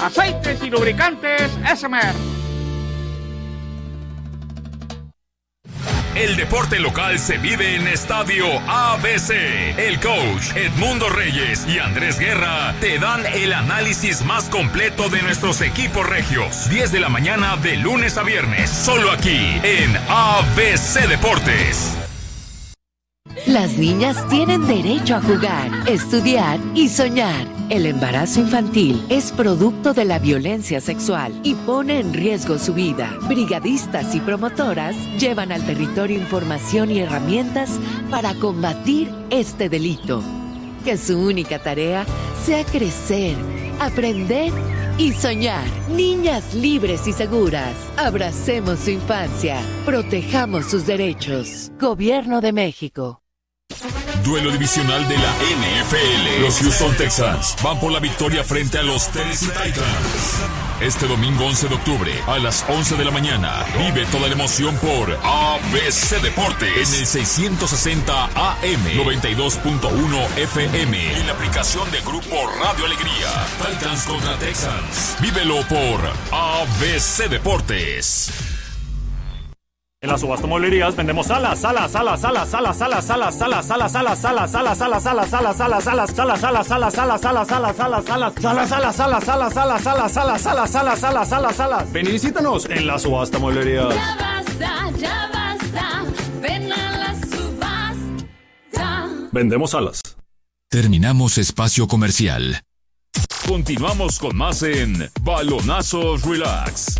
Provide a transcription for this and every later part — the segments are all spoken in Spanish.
Aceites y lubricantes Esmer. El deporte local se vive en Estadio ABC. El coach Edmundo Reyes y Andrés Guerra te dan el análisis más completo de nuestros equipos regios. 10 de la mañana de lunes a viernes, solo aquí en ABC Deportes. Las niñas tienen derecho a jugar, estudiar y soñar. El embarazo infantil es producto de la violencia sexual y pone en riesgo su vida. Brigadistas y promotoras llevan al territorio información y herramientas para combatir este delito. Que su única tarea sea crecer, aprender y soñar. Niñas libres y seguras. Abracemos su infancia. Protejamos sus derechos. Gobierno de México. Duelo divisional de la NFL. Los Houston Texans van por la victoria frente a los Tennessee Titans. Este domingo 11 de octubre a las 11 de la mañana. Vive toda la emoción por ABC Deportes en el 660 AM, 92.1 FM. En la aplicación de Grupo Radio Alegría. Titans contra Texans. Vívelo por ABC Deportes. En las subasta mueblerías vendemos salas, Ven y visítanos en la subasta mueblerías. Ya basta, ven a la subasta. Vendemos salas. Terminamos espacio comercial. Continuamos con más en Balonazos Relax.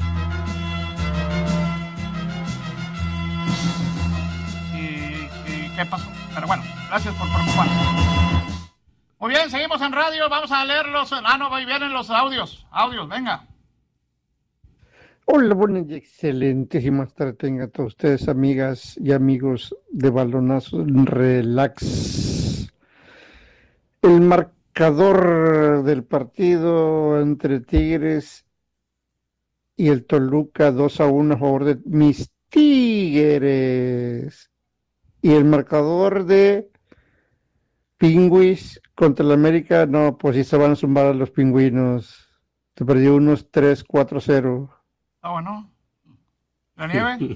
¿Qué pasó? Pero bueno, gracias por preocuparse. Muy bien, seguimos en radio. Vamos a leer los... no, vienen los audios. Venga. Hola, buenas y excelentísimas tardes tengan todos ustedes, amigas y amigos de Balonazo Relax. El marcador del partido entre Tigres y el Toluca, 2-1 a favor de mis Tigres. Y el marcador de Pingüis contra el América, no, pues sí se van a sumar a los pingüinos. Se perdió unos 3-4-0. Ah, bueno. ¿La nieve?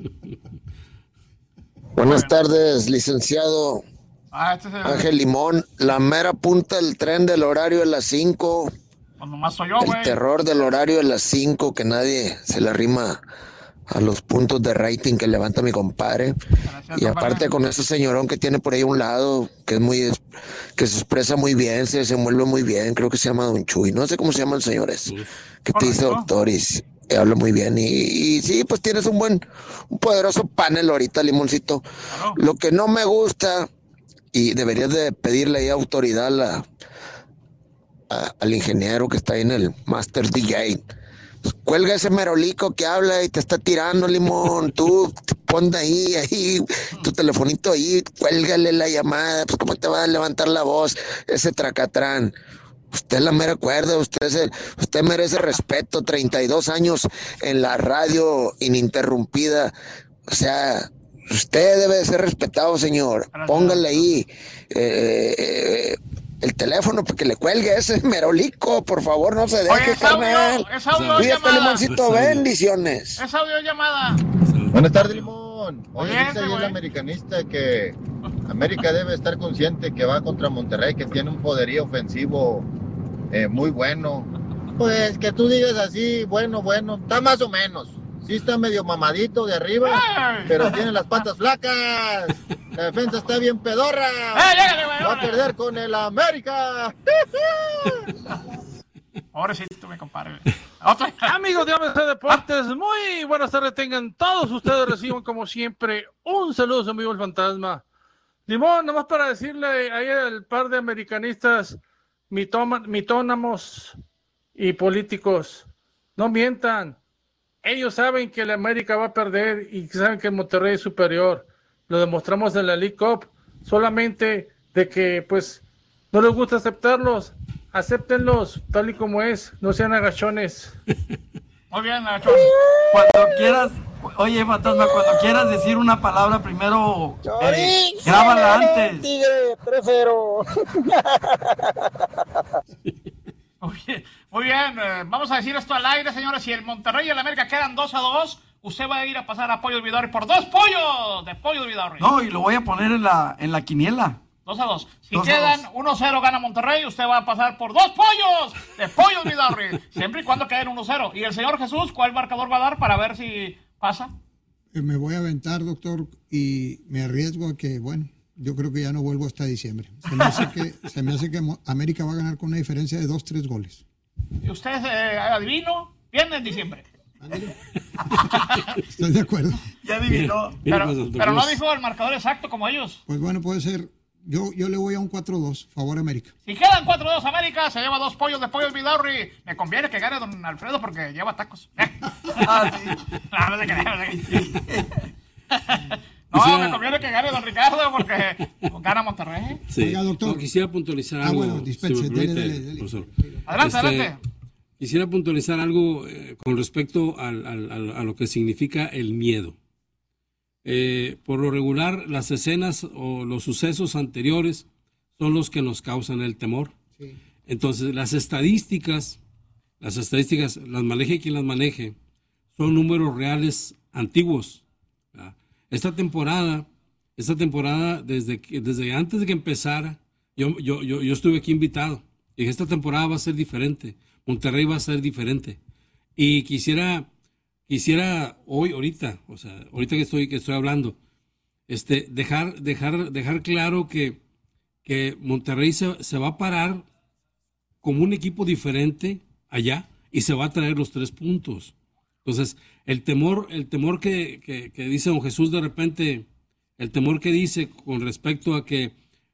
Buenas tardes, licenciado Este es el... Ángel Limón. La mera punta del tren del horario de las 5. Pues nomás soy yo, güey. El terror del horario de las 5, que nadie se le arrima a los puntos de rating que levanta mi compadre. Gracias, y aparte compadre. con ese señorón que tiene por ahí a un lado, que se expresa muy bien, se desenvuelve muy bien, creo que se llama Don Chuy, no sé cómo se llama el señor ese, que te dice doctor y habla muy bien, y sí, pues tienes un poderoso panel ahorita, Limoncito. Claro. Lo que no me gusta, y deberías de pedirle ahí autoridad al ingeniero que está ahí en el Master DJ. Cuelga ese merolico que habla y te está tirando, Limón. Tú ponte ahí, tu telefonito ahí, cuélgale la llamada. Pues cómo te va a levantar la voz ese tracatrán. Usted es la mera cuerda, usted merece respeto. 32 años en la radio ininterrumpida. O sea, usted debe de ser respetado, señor. Póngale ahí el teléfono para que le cuelgue ese merolico, por favor, no se deje, carnal. Es audio Cuídate, Limoncito, bendiciones. Es audio llamada. Buenas tardes, Limón. Oye, Bien, dice ahí güey. el americanista que América debe estar consciente que va contra Monterrey, que tiene un poderío ofensivo muy bueno. Pues que tú digas así, bueno, está más o menos. Sí está medio mamadito de arriba, pero tiene las patas flacas. La defensa está bien pedorra. Va a perder con el América. Ahora sí, tú me compadre. Amigos de ABC Deportes, muy buenas tardes tengan todos ustedes. Reciban como siempre un saludo, su amigo el fantasma. Limón, nomás para decirle ahí al par de americanistas mitónamos y políticos, no mientan. Ellos saben que el América va a perder y saben que el Monterrey es superior. Lo demostramos en la League Cup. Solamente de que, pues, no les gusta aceptarlos. Acéptenlos tal y como es. No sean agachones. Muy bien, agachones. Cuando quieras, oye, fantasma, cuando quieras decir una palabra, primero grábala antes. Tigre, 3-0. Muy bien. Vamos a decir esto al aire, señores. Si el Monterrey y el América quedan 2-2, usted va a ir a pasar a Pollo Vidorri por 2 pollos de Pollo Vidorri. No, y lo voy a poner en la quiniela. 2-2. Si 2-2. quedan 1-0 gana Monterrey, usted va a pasar por 2 pollos de Pollo Vidorri. Siempre y cuando queden 1-0. Y el señor Jesús, ¿cuál marcador va a dar para ver si pasa? Me voy a aventar, doctor, y me arriesgo a que, bueno, yo creo que ya no vuelvo hasta diciembre. Se me hace que América va a ganar con una diferencia de 2-3 goles. ¿Y usted adivino? Viene en diciembre. Estoy de acuerdo. Ya adivinó. Pero no dijo el marcador exacto como ellos. Pues bueno, puede ser. Yo le voy a un 4-2, favor América. Si quedan 4-2 América, se lleva 2 pollos de Pollo Vidorri. Me conviene que gane don Alfredo porque lleva tacos. Sí. No se No, me conviene que gane don Ricardo porque gana Monterrey. Sí. Oiga, doctor. No, quisiera puntualizar algo. Bueno, dispense, si me permite, dele. profesor. Adelante. Quisiera puntualizar algo con respecto a lo que significa el miedo. Por lo regular, las escenas o los sucesos anteriores son los que nos causan el temor. Sí. Entonces, las estadísticas, las maneje quien las maneje, son números reales antiguos. ¿Verdad? Esta temporada, desde antes de que empezara, yo estuve aquí invitado. Y dije, esta temporada va a ser diferente. Monterrey va a ser diferente. Y quisiera ahorita que estoy hablando, dejar claro que Monterrey se va a parar como un equipo diferente allá y se va a traer los 3 puntos. Entonces, el temor que dice don Jesús de repente, el temor que dice con respecto a que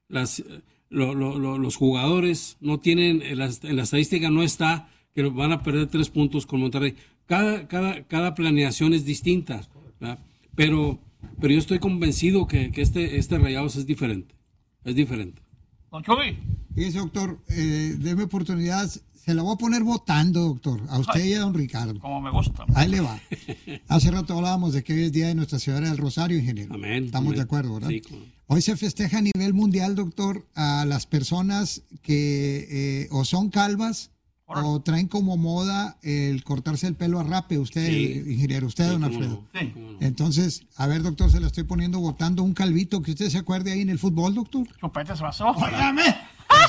los jugadores no tienen, en la estadística no está que van a perder 3 puntos con Monterrey. Cada planeación es distinta, ¿verdad? Pero yo estoy convencido que este Rayados es diferente. Es diferente. Don Chuy. Fíjese, doctor, déme oportunidad. Se la voy a poner votando, doctor, a usted y a don Ricardo. Como me gusta. Ahí le va. Hace rato hablábamos de que hoy es Día de Nuestra Señora del Rosario, ingeniero. Amén. Estamos amén. de acuerdo, ¿verdad? Sí, claro. Hoy se festeja a nivel mundial, doctor, a las personas que o son calvas o traen como moda el cortarse el pelo a rape. Usted, sí. Ingeniero, usted, sí, don Alfredo. No. Sí. Entonces, a ver, doctor, se la estoy poniendo votando un calvito que usted se acuerde ahí en el fútbol, doctor. Chupete se basó. ¡Óigame! O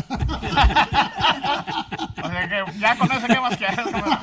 sea que ya con eso, ¿qué más quieres?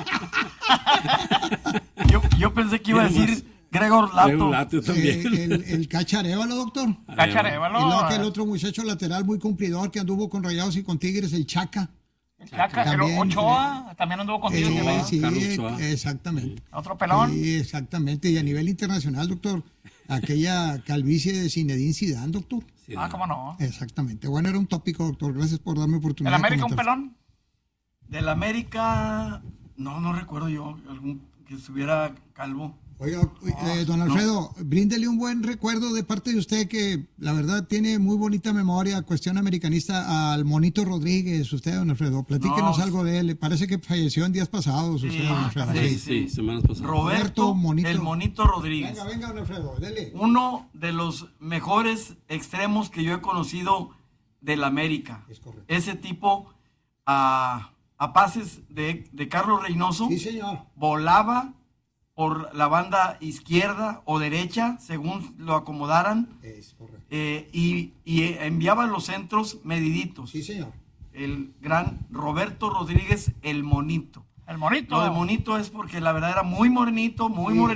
Yo pensé que iba a decir Gregor Lato. También. El Cacharévalo, doctor. Cacharévalo. Y luego que el otro muchacho lateral muy cumplidor que anduvo con Rayados y con Tigres, el Chaca. También, Ochoa también anduvo con Tigres. Sí, exactamente. Otro pelón. Sí, exactamente. Y a nivel internacional, doctor, aquella calvicie de Zinedine Zidane, doctor. Sí, cómo no. Exactamente. Bueno, era un tópico, doctor. Gracias por darme oportunidad. ¿Del América un pelón? Del América, no recuerdo yo algún que estuviera calvo. Oiga, don Alfredo, bríndele un buen recuerdo de parte de usted que la verdad tiene muy bonita memoria, cuestión americanista, al Monito Rodríguez. Usted, don Alfredo, platíquenos algo de él. Parece que falleció en días pasados usted, don Alfredo. Sí, semanas pasadas. Roberto Monito. El Monito Rodríguez. Venga, don Alfredo, dele. Uno de los mejores extremos que yo he conocido del América. Es correcto. Ese tipo a pases de Carlos Reynoso. Sí, señor. Volaba por la banda izquierda o derecha, según lo acomodaran. Es correcto. Y enviaba los centros mediditos. Sí, señor. El gran Roberto Rodríguez, el Monito. El Monito. Lo de Monito es porque la verdad era muy morenito,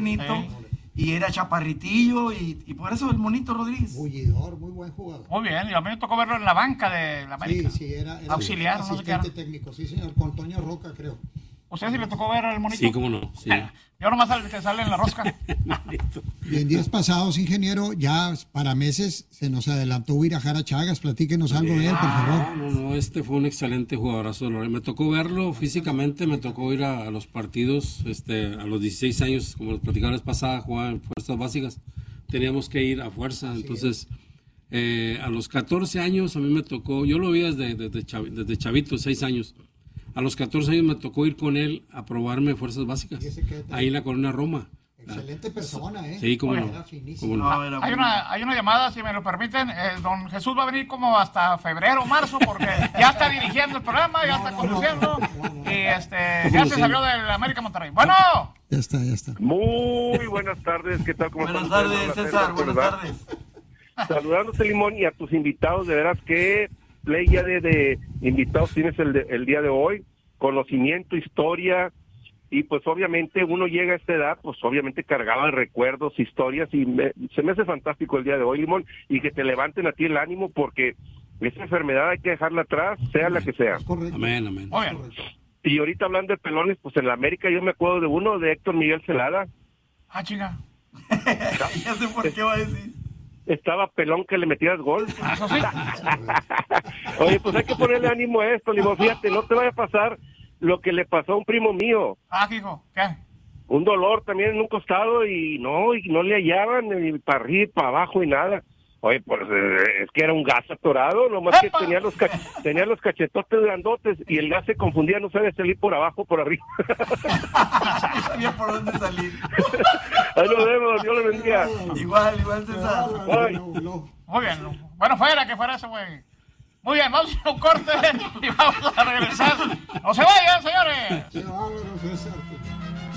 y era chaparritillo, y por eso el Monito Rodríguez. Bullidor, muy buen jugador. Muy bien, y a mí me tocó verlo en la banca de la América. Sí, era auxiliar, no sé qué era. Técnico, sí, señor, con Toño Roca, creo. ¿Usted sí le tocó ver al Monito? Sí, cómo no. Sí. Yo nomás al que sale en la rosca. Y en días pasados, ingeniero, ya para meses se nos adelantó Irajara Chagas. Platíquenos algo de él, por favor. No, este fue un excelente jugadorazo. Me tocó verlo físicamente, me tocó ir a los partidos, a los 16 años, como les platicaba la vez pasada, jugaba en fuerzas básicas. Teníamos que ir a fuerza, entonces a los 14 años a mí me tocó, yo lo vi desde chavito, 6 años. A los 14 años me tocó ir con él a probarme fuerzas básicas, ahí en la Colonia Roma. Excelente persona, ¿eh? Sí, cómo no. Era finísimo. ¿Cómo no? Hay una llamada, si me lo permiten. Don Jesús va a venir como hasta febrero o marzo porque ya está dirigiendo el programa, ya está conduciendo. Y ya se salió del América Monterrey. Bueno. Ya está. Muy buenas tardes, ¿qué tal? ¿Cómo buenas están? Tardes, César, buenas tardes. Saludándote, Limón, y a tus invitados, de veras que playa de invitados tienes el día de hoy, conocimiento, historia, y pues obviamente uno llega a esta edad, pues obviamente cargado de recuerdos, historias, y se me hace fantástico el día de hoy, Limón, y que te levanten a ti el ánimo, porque esa enfermedad hay que dejarla atrás, sea la que sea. Amén, amén. Muy bien. Y ahorita hablando de pelones, pues en la América yo me acuerdo de uno, de Héctor Miguel Celada. Ah, chinga. Ya sé por qué va a decir. Estaba pelón que le metías gol. Oye, pues hay que ponerle ánimo a esto, Limón, fíjate, no te vaya a pasar lo que le pasó a un primo mío. Ah, hijo, ¿qué? Un dolor también en un costado y no le hallaban ni para arriba, para abajo y nada. Oye, pues es que era un gas atorado, nomás que tenía los cachetotes grandotes y el gas se confundía, no sabía salir por abajo o por arriba. No sabía por dónde salir. Ahí nos vemos, Dios le bendiga. Igual, César. Muy bien. Bueno, que fuera ese güey. Muy bien, vamos a un corte y vamos